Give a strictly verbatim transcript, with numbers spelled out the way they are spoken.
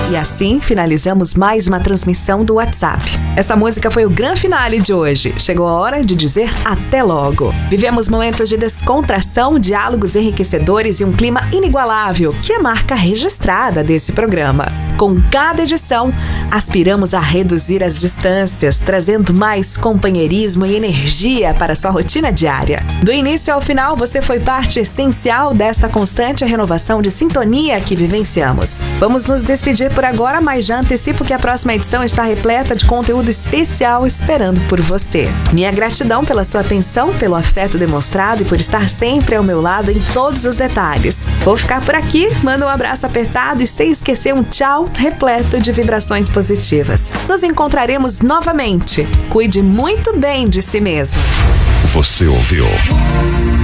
E assim finalizamos mais uma transmissão do WhatsApp. Essa música foi o grande finale de hoje. Chegou a hora de dizer até logo. Vivemos momentos de descontração, diálogos enriquecedores e um clima inigualável, que é marca registrada desse programa. Com cada edição, aspiramos a reduzir as distâncias, trazendo mais companheirismo e energia para sua rotina diária. Do início ao final, você foi parte essencial desta constante renovação de sintonia que vivenciamos. Vamos nos despedir por agora, mas já antecipo que a próxima edição está repleta de conteúdo especial esperando por você. Minha gratidão pela sua atenção, pelo afeto demonstrado e por estar sempre ao meu lado em todos os detalhes. Vou ficar por aqui, mando um abraço apertado e sem esquecer um tchau repleto de vibrações positivas. Nos encontraremos novamente. Cuide muito bem de si mesmo. Você ouviu